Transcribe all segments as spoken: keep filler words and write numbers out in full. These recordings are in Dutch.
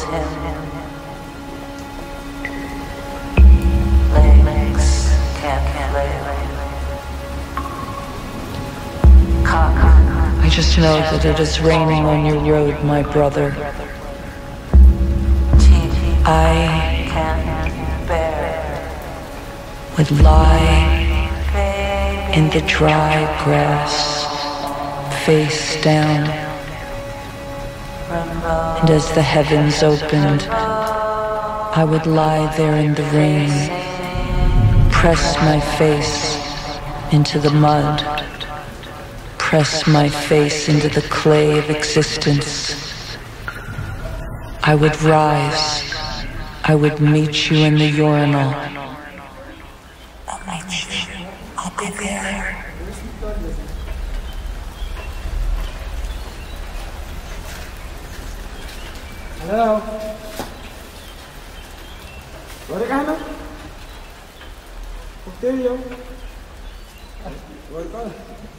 was him. Legs can't play. I just know that it is raining on your road, my brother. I would lie in the dry grass, face down, and as the heavens opened, I would lie there in the rain, press my face into the mud, press my face into the clay of existence. I would rise, I would meet you in the urinal. I'll meet you, I'll be there. Hallo. Word ik aan hem? Of stereo? Word ik aan?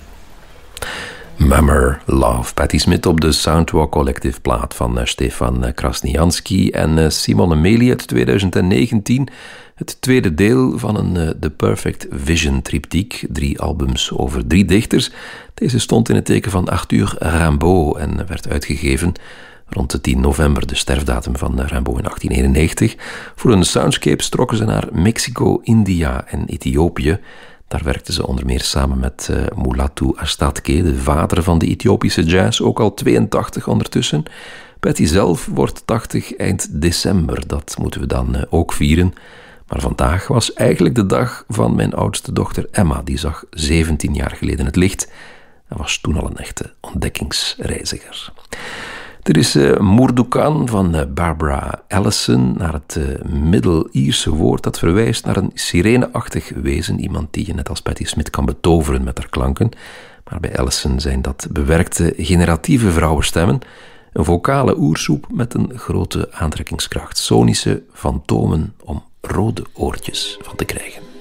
Mummer Love, Patti Smith op de Soundwalk Collective plaat van uh, Stefan Krasnianski en uh, Simon Meli uit twintig negentien. Het tweede deel van een uh, The Perfect Vision triptiek, drie albums over drie dichters. Deze stond in het teken van Arthur Rimbaud en werd uitgegeven rond de tien november, de sterfdatum van Rimbaud in achttien eenennegentig. Voor hun soundscapes trokken ze naar Mexico, India en Ethiopië. Daar werkten ze onder meer samen met uh, Mulatu Astatke, de vader van de Ethiopische jazz, ook al tweeëntachtig ondertussen. Patti zelf wordt tachtig eind december, dat moeten we dan uh, ook vieren. Maar vandaag was eigenlijk de dag van mijn oudste dochter Emma. Die zag zeventien jaar geleden het licht en was toen al een echte ontdekkingsreiziger. Er is uh, Moordukan van uh, Barbara Allison, naar het uh, Middel-Ierse woord dat verwijst naar een sireneachtig wezen. Iemand die je net als Patti Smith kan betoveren met haar klanken. Maar bij Allison zijn dat bewerkte generatieve vrouwenstemmen. Een vocale oersoep met een grote aantrekkingskracht. Sonische fantomen om rode oortjes van te krijgen.